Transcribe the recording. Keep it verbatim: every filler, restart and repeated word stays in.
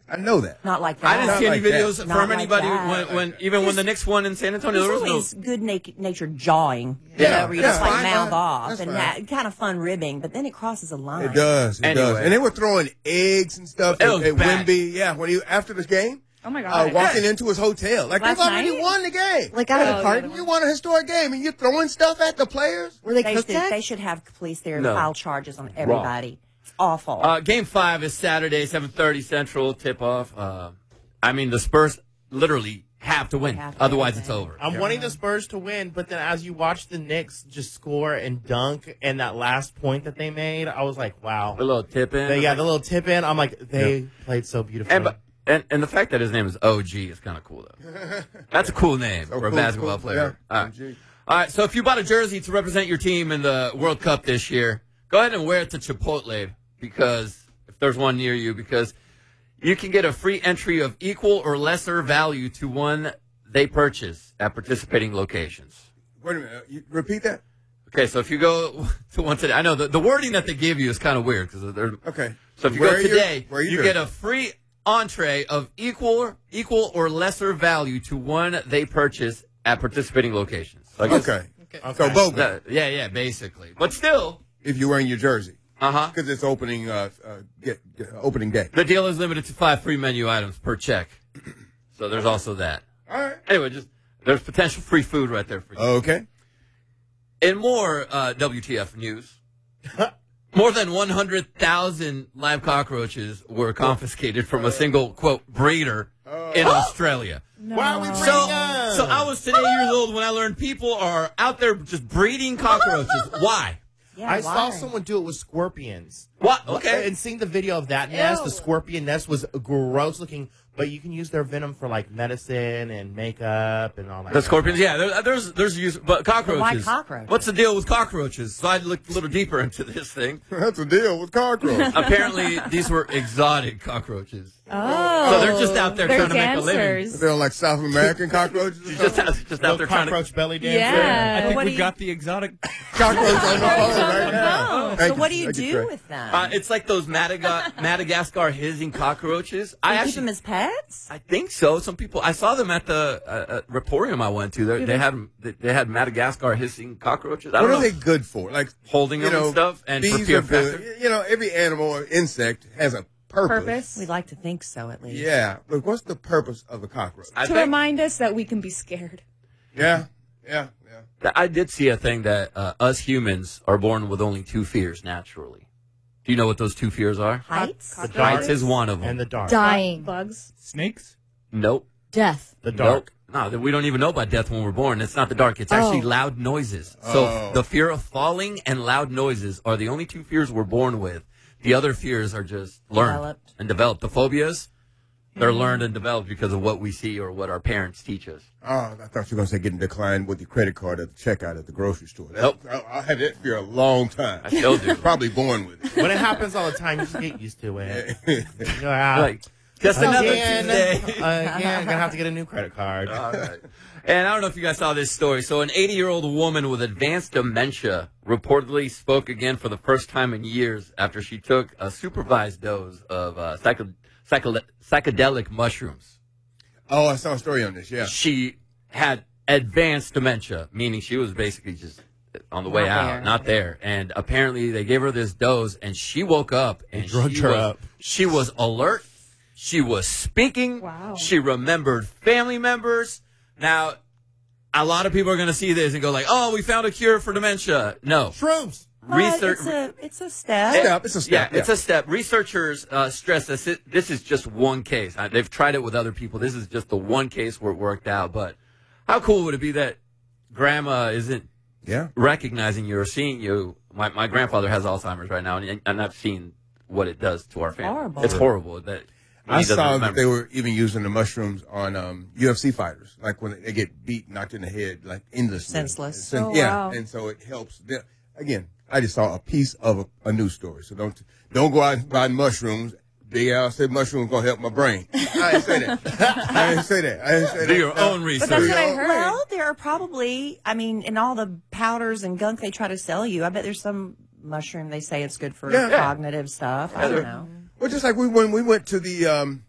I know that. Not like that. I didn't Not see any like videos that. from Not like anybody that. when, when even when the Knicks won in San Antonio. There There's was always no. good na- natured jawing, you Yeah, know, where you yeah, just like fine, mouth fine. off That's and fine. that, kind of fun ribbing, but then it crosses a line. It does. It Anyway. does. And they were throwing eggs and stuff It at, was at bad. Wemby. Yeah, when he after the game. Oh my Uh, god. walking into his hotel. Like, Last they've already night? won the game. Like out of Oh, the carton? You won a historic game, and you're throwing stuff at the players? Were they They cooked should, at? they should have police there and No. file charges on everybody. It's awful. Uh, game five is Saturday, seven thirty Central tip off. Uh, I mean, the Spurs literally have to win, Have to otherwise win. it's over. I'm wanting the Spurs to win, but then as you watch the Knicks just score and dunk, and that last point that they made, I was like, wow. A little tip in. They, yeah, the little tip in. I'm like, they played so beautifully. And, but- and and the fact that his name is O G is kind of cool though. That's a cool name So for a cool, basketball cool. player. Yeah. All right. All right. So if you bought a jersey to represent your team in the World Cup this year, go ahead and wear it to Chipotle because if there's one near you, because you can get a free entry of equal or lesser value to one they purchase at participating locations. Wait a minute. You repeat that? Okay, so if you go to one today, I know the, the wording that they give you is kind of weird because they're Okay. So if you Where go are your- today, where are your you get a free entree of equal, equal or lesser value to one they purchase at participating locations. So I guess Okay. Okay. So both. that- yeah, yeah, basically. But still, If you're wearing your jersey. uh huh. Because it's opening uh, uh, get, get, opening day. The deal is limited to five free menu items per check. So there's also that. All right. Anyway, just there's potential free food right there for you. Okay. In more uh, W T F news, more than one hundred thousand live cockroaches were confiscated from a single, quote, breeder in Australia. Why are we bringing So, up? so I was ten years old when I learned people are out there just breeding cockroaches. Why? yeah, I why? saw someone do it with scorpions. What? Okay. And seeing the video of that nest, the scorpion nest was gross looking, but you can use their venom for like medicine and makeup and all that. The kind of scorpions, stuff. yeah, there, there's there's use, but cockroaches. why cockroaches? What's the deal with cockroaches? So I looked a little deeper into this thing. That's the deal with cockroaches. Apparently, these were exotic cockroaches. Oh. So they're just out there They're trying to make a living. dancers. They're like South American cockroaches. or She's just, something? just out Little there trying to. cockroach belly dancer. Yeah. I think what we do you- got the exotic. Cockroach on the phone right now. Oh, Thank so what do you Thank do Trey. with them? Uh, it's like those Madaga- Madagascar hissing cockroaches. I you actually, keep them as pets? I think so. Some people, I saw them at the uh, uh, Reporium I went to. They, they had they, they had Madagascar hissing cockroaches. I What don't are know, they good for? Like holding you them know, and stuff, and for bees fear are good. factor. You know, every animal or insect has a purpose. Purpose. We like to think so, at least. Yeah, but what's the purpose of a cockroach? I To think remind us that we can be scared. Yeah, yeah, yeah. that I did see a thing that uh, us humans are born with only two fears naturally. Do you know what those two fears are? Heights? The dark Heights is one of them. and the dark. Dying. Bugs. Snakes? Nope. Death. The dark. Nope. No, we don't even know about death when we're born. It's not the dark. It's actually Oh. loud noises. So Oh. the fear of falling and loud noises are the only two fears we're born with. The other fears are just learned Developed. and developed. The phobias, they're learned and developed because of what we see or what our parents teach us. Oh, I thought you were going to say getting declined with your credit card at the checkout at the grocery store. That, Nope. I, I had that fear a long time. I still do. Probably born with it. When it happens all the time, you just get used to it. You're out. Like, just another Again, Tuesday. again, gonna have to get a new credit card. All right. And I don't know if you guys saw this story. So an eighty-year-old woman with advanced dementia reportedly spoke again for the first time in years after she took a supervised dose of uh, psycho- psycho- psychedelic mushrooms. Oh, I saw a story on this, yeah. She had advanced dementia, meaning she was basically just on the way Not out, there. not there. And apparently they gave her this dose, and she woke up and drugged she her was, up. She was alert. She was speaking. Wow. She remembered family members. Now, a lot of people are going to see this and go like, "Oh, we found a cure for dementia." No, Shrooms. But research. It's a, it's a step. Step. It's a step. Yeah, it's a step. Researchers uh, stress this. This is just one case. Uh, they've tried it with other people. This is just the one case where it worked out. But how cool would it be that grandma isn't Yeah. recognizing you or seeing you? My my grandfather has Alzheimer's right now, and, and I've seen what it does to our family. horrible. It's horrible. That I he doesn't saw that remember. they were even using the mushrooms on um, U F C fighters, like when they get beat, knocked in the head, like endlessly. Senseless. Sen- Oh, yeah, wow. and so it helps. them. Again, I just saw a piece of a, a news story, so don't don't go out and buy mushrooms. Big Al said mushrooms gonna help my brain. I didn't say that. I didn't say that. I didn't say Do that. your own research. But that's what I heard. Well, there are probably, I mean, in all the powders and gunk they try to sell you, I bet there's some mushroom they say it's good for Yeah. cognitive stuff. I don't know. Well, just like we when we went to the um,